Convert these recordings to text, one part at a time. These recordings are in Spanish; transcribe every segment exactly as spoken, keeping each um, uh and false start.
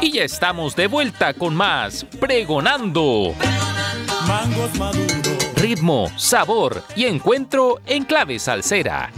Y ya estamos de vuelta con más Pregonando. Mangos maduros. Ritmo, sabor y encuentro en clave salsera.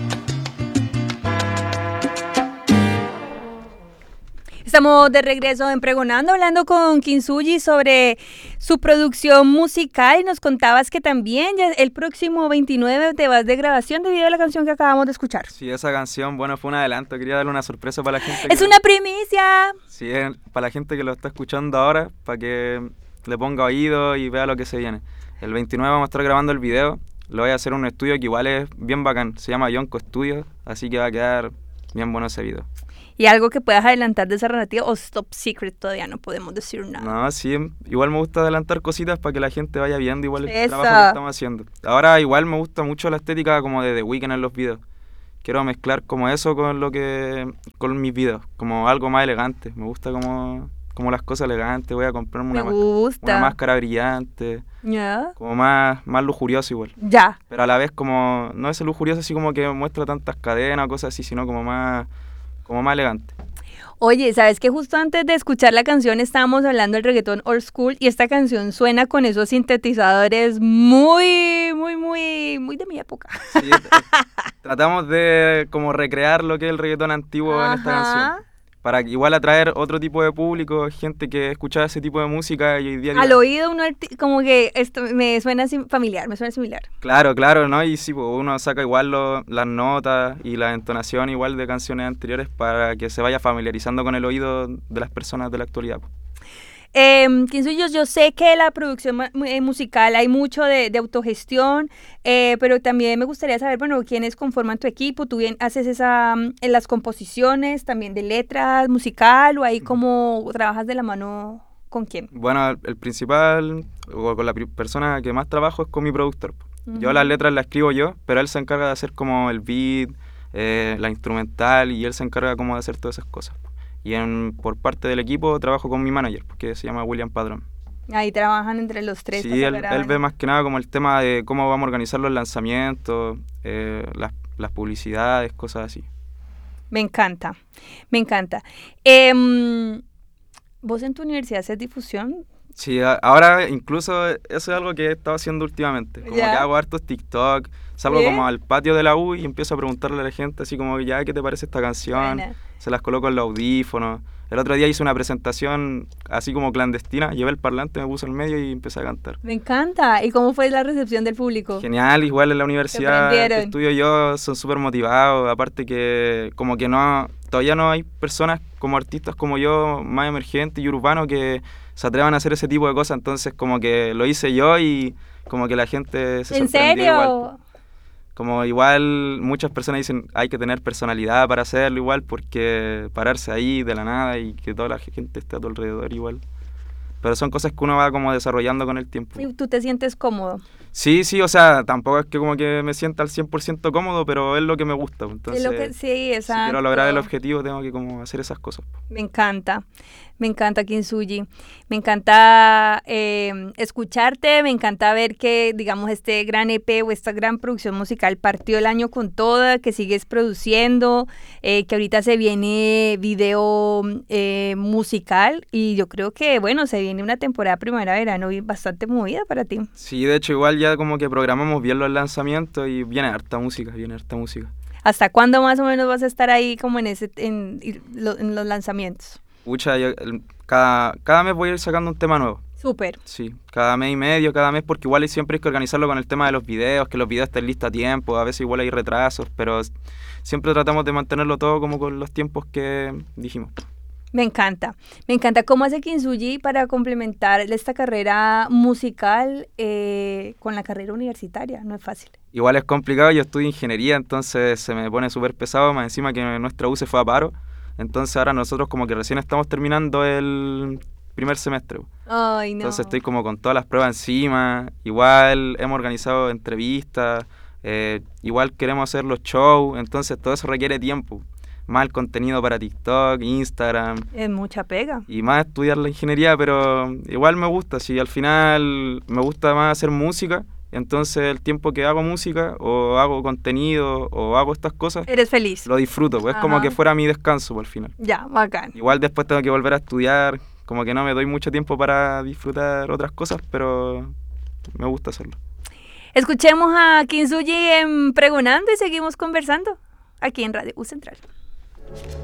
Estamos de regreso en Pregonando, hablando con Kintsugi sobre su producción musical, y nos contabas que también ya el próximo veintinueve te vas de grabación debido a la canción que acabamos de escuchar. Sí, esa canción, bueno, fue un adelanto, quería darle una sorpresa para la gente. ¡Es que... una primicia! Sí, es para la gente que lo está escuchando ahora, para que le ponga oído y vea lo que se viene. El veintinueve vamos a estar grabando el video, lo voy a hacer en un estudio que igual es bien bacán, se llama Yonko Studio, así que va a quedar bien bueno ese video. ¿Y algo que puedas adelantar de esa narrativa o es top secret, todavía no podemos decir nada? No, sí, igual me gusta adelantar cositas para que la gente vaya viendo igual el Eso. trabajo que estamos haciendo. Ahora igual me gusta mucho la estética como de The Weeknd en los videos. Quiero mezclar como eso con lo que con mis videos, como algo más elegante. Me gusta como, como las cosas elegantes, voy a comprarme una, Me gusta. una máscara brillante, Ya. como más, más lujurioso igual. Ya. Pero a la vez como, no es lujurioso así como que muestra tantas cadenas o cosas así, sino como más... como más elegante. Oye, ¿sabes qué? Justo antes de escuchar la canción estábamos hablando del reggaetón old school y esta canción suena con esos sintetizadores muy, muy, muy, muy de mi época. Sí, tratamos de como recrear lo que es el reggaetón antiguo. Ajá. En esta canción. Para igual atraer otro tipo de público, gente que escuchaba ese tipo de música y hoy día... Al oído uno como que esto me suena familiar, me suena similar. Claro, claro, ¿no? Y sí, pues uno saca igual lo, las notas y la entonación igual de canciones anteriores para que se vaya familiarizando con el oído de las personas de la actualidad. Eh, Kintsugi, yo, yo sé que la producción eh, musical hay mucho de, de autogestión, eh, pero también me gustaría saber, bueno, quiénes conforman tu equipo. ¿Tú bien haces esa en las composiciones también de letras, musical, o ahí cómo trabajas de la mano con quién? Bueno, el principal, o con la persona que más trabajo es con mi productor. Uh-huh. Yo las letras las escribo yo, pero él se encarga de hacer como el beat, eh, la instrumental, y él se encarga como de hacer todas esas cosas. Y en, por parte del equipo trabajo con mi manager, que se llama William Padrón. Ahí trabajan entre los tres. Sí, él, él ve más que nada como el tema de cómo vamos a organizar los lanzamientos, eh, las, las publicidades, cosas así. Me encanta, me encanta. Eh, ¿Vos en tu universidad haces difusión? Sí, ahora incluso eso es algo que he estado haciendo últimamente. Como ¿Ya? que hago hartos TikTok, salgo ¿Bien? como al patio de la U y empiezo a preguntarle a la gente así como, ya, ¿qué te parece esta canción? Buena. Se las coloco en los audífonos. El otro día hice una presentación así como clandestina, llevé el parlante, me puse en medio y empecé a cantar. Me encanta. ¿Y cómo fue la recepción del público? Genial, igual en la universidad que estudio yo son súper motivados, aparte que como que no, todavía no hay personas como artistas como yo, más emergentes y urbanos, que se atrevan a hacer ese tipo de cosas, entonces como que lo hice yo y como que la gente se ¿En sorprendió serio? igual. Como igual muchas personas dicen hay que tener personalidad para hacerlo igual, porque pararse ahí de la nada y que toda la gente esté a tu alrededor igual. Pero son cosas que uno va como desarrollando con el tiempo. ¿Y tú te sientes cómodo? Sí, sí, o sea, tampoco es que como que me sienta al cien por ciento cómodo, pero es lo que me gusta. Entonces, es lo que, sí, exacto. Si quiero lograr el objetivo, tengo que como hacer esas cosas. Me encanta, me encanta, Kintsugi. Me encanta eh, escucharte, me encanta ver que, digamos, este gran E P o esta gran producción musical partió el año con toda, que sigues produciendo, eh, que ahorita se viene video eh, musical, y yo creo que, bueno, se viene una temporada primavera-verano bastante movida para ti. Sí, de hecho, igual ya como que programamos bien los lanzamientos y viene harta música, viene harta música. ¿Hasta cuándo más o menos vas a estar ahí como en ese en, en los lanzamientos? Pucha, yo, cada, cada mes voy a ir sacando un tema nuevo. Súper. Sí, cada mes y medio, cada mes, porque igual siempre hay que organizarlo con el tema de los videos, que los videos estén listos a tiempo, a veces igual hay retrasos, pero siempre tratamos de mantenerlo todo como con los tiempos que dijimos. Me encanta, me encanta cómo hace Kintsugi para complementar esta carrera musical eh, con la carrera universitaria, no es fácil. Igual es complicado, yo estudio ingeniería, entonces se me pone súper pesado, más encima que nuestra U se fue a paro, entonces ahora nosotros como que recién estamos terminando el primer semestre. Ay, no. Entonces estoy como con todas las pruebas encima, igual hemos organizado entrevistas, eh, igual queremos hacer los shows, entonces todo eso requiere tiempo. Más el contenido para TikTok, Instagram. Es mucha pega. Y más estudiar la ingeniería, pero igual me gusta. Si al final me gusta más hacer música, entonces el tiempo que hago música, o hago contenido, o hago estas cosas... Eres feliz. Lo disfruto, pues es como que fuera mi descanso, por el final. Ya, bacán. Igual después tengo que volver a estudiar, como que no me doy mucho tiempo para disfrutar otras cosas, pero me gusta hacerlo. Escuchemos a Kintsugi en Pregonando y seguimos conversando aquí en Radio U Central.